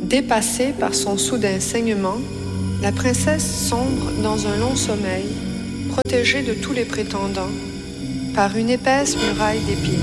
Dépassée par son soudain saignement, la princesse sombre dans un long sommeil, protégée de tous les prétendants par une épaisse muraille d'épines.